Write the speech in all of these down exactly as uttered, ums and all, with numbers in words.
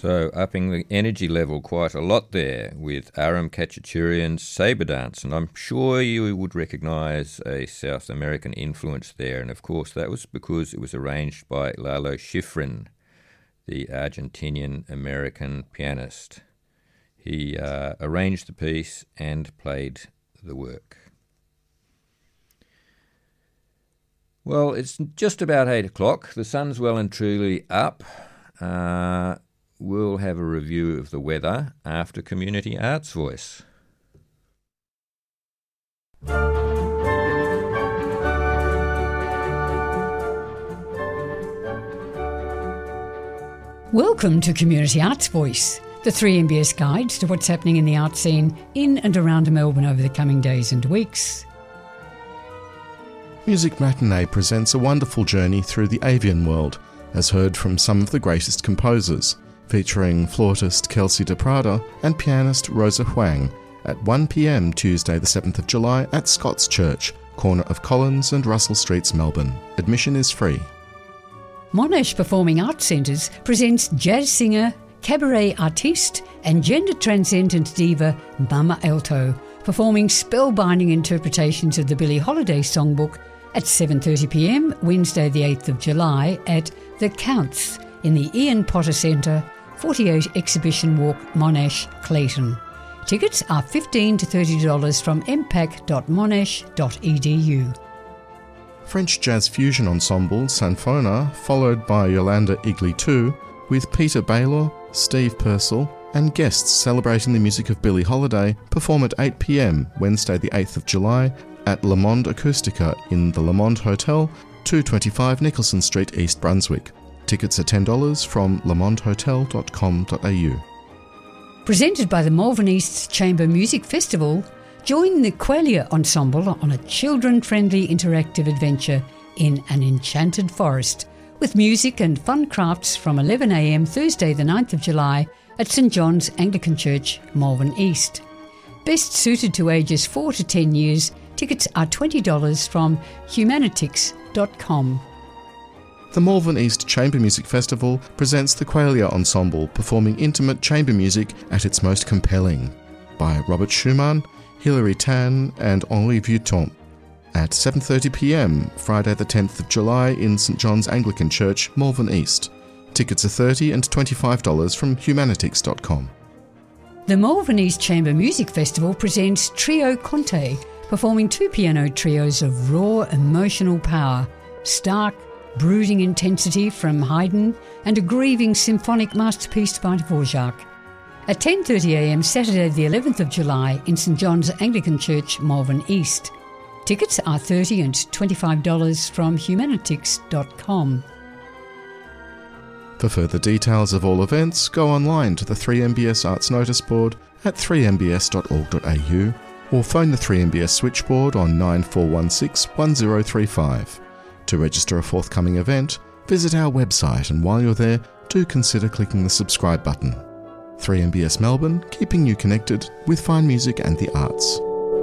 So upping the energy level quite a lot there with Aram Khachaturian's Sabre Dance, and I'm sure you would recognise a South American influence there, and of course that was because it was arranged by Lalo Schifrin, the Argentinian-American pianist. He uh, arranged the piece and played the work. Well, it's just about eight o'clock. The sun's well and truly up. Uh, we'll have a review of the weather after Community Arts Voice. Welcome to Community Arts Voice, the three M B S guides to what's happening in the art scene in and around Melbourne over the coming days and weeks. Music Matinee presents a wonderful journey through the avian world, as heard from some of the greatest composers, featuring flautist Kelsey de Prada and pianist Rosa Huang at one p m Tuesday the seventh of July at Scott's Church, corner of Collins and Russell Streets, Melbourne. Admission is free. Monash Performing Arts Centres presents jazz singer, cabaret artiste and gender transcendent diva Mama Alto, performing spellbinding interpretations of the Billie Holiday songbook at seven thirty p m Wednesday the eighth of July at The Counts in the Ian Potter Centre, forty-eight Exhibition Walk, Monash, Clayton. Tickets are fifteen to thirty dollars from m pac dot monash dot e d u. French jazz fusion ensemble Sanfona, followed by Yolanda Igli two, with Peter Baylor, Steve Purcell and guests celebrating the music of Billie Holiday, perform at eight p m Wednesday the eighth of July at Le Monde Acoustica in the Le Monde Hotel, two twenty-five Nicholson Street, East Brunswick. Tickets are ten dollars from le monde hotel dot com dot a u. Presented by the Malvern East Chamber Music Festival, join the Quelia Ensemble on a children-friendly interactive adventure in an enchanted forest, with music and fun crafts from eleven a m Thursday the ninth of July at St John's Anglican Church, Malvern East. Best suited to ages four to ten years, tickets are twenty dollars from humanitix dot com. The Malvern East Chamber Music Festival presents the Quelia Ensemble performing intimate chamber music at its most compelling, by Robert Schumann, Hilary Tan and Henri Vuitton, at seven thirty p m Friday the tenth of July in St John's Anglican Church, Malvern East. Tickets are thirty dollars and twenty-five dollars from humanitix dot com. The Malvern East Chamber Music Festival presents Trio Conte, performing two piano trios of raw emotional power, stark, brooding intensity from Haydn and a grieving symphonic masterpiece by Dvorak. At ten thirty a m Saturday the eleventh of July in St John's Anglican Church, Malvern East. Tickets are thirty dollars and twenty-five dollars from humanitix dot com. For further details of all events, go online to the three M B S Arts Notice Board at three m b s dot org dot a u or phone the three M B S switchboard on nine four one six, one zero three five. To register a forthcoming event, visit our website, and while you're there, do consider clicking the subscribe button. three M B S Melbourne, keeping you connected with fine music and the arts.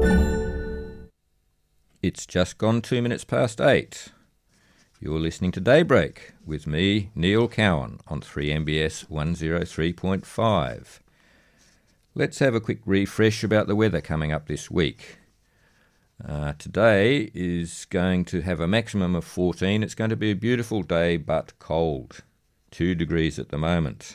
It's just gone two minutes past eight. You're listening to Daybreak with me, Neil Cowan, on three M B S one oh three point five. Let's have a quick refresh about the weather coming up this week. Uh, today is going to have a maximum of fourteen. It's going to be a beautiful day but cold. Two degrees at the moment.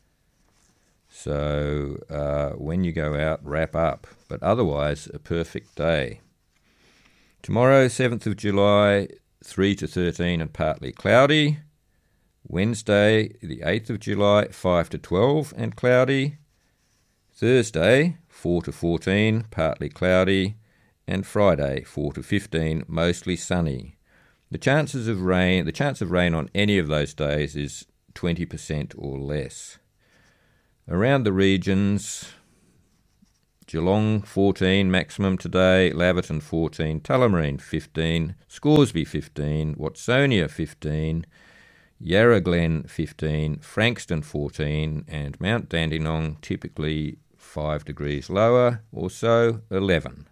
So uh, when you go out, wrap up. But otherwise, a perfect day. Tomorrow, seventh of July, three to thirteen and partly cloudy. Wednesday, the eighth of July, five to twelve and cloudy. Thursday, four to fourteen, partly cloudy. And Friday, four to fifteen, mostly sunny. The chances of rain, the chance of rain on any of those days is twenty percent or less. Around the regions, Geelong fourteen maximum today, Laverton fourteen, Tullamarine fifteen, Scoresby fifteen, Watsonia fifteen, Yarra Glen fifteen, Frankston fourteen, and Mount Dandenong typically five degrees lower, or so eleven.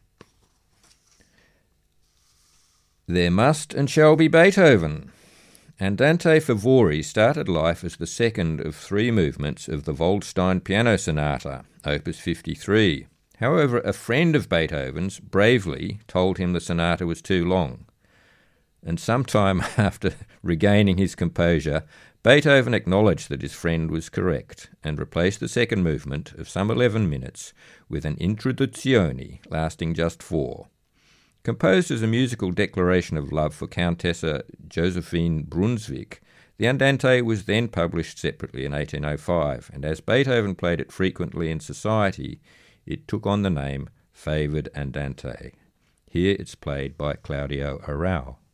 There must and shall be Beethoven. Andante Favori started life as the second of three movements of the Waldstein Piano Sonata, opus fifty-three. However, a friend of Beethoven's bravely told him the sonata was too long. And sometime after regaining his composure, Beethoven acknowledged that his friend was correct and replaced the second movement of some eleven minutes with an introduzione lasting just four. Composed as a musical declaration of love for Countessa Josephine Brunswick, the Andante was then published separately in eighteen oh five, and as Beethoven played it frequently in society, it took on the name Favoured Andante. Here it's played by Claudio Arrau.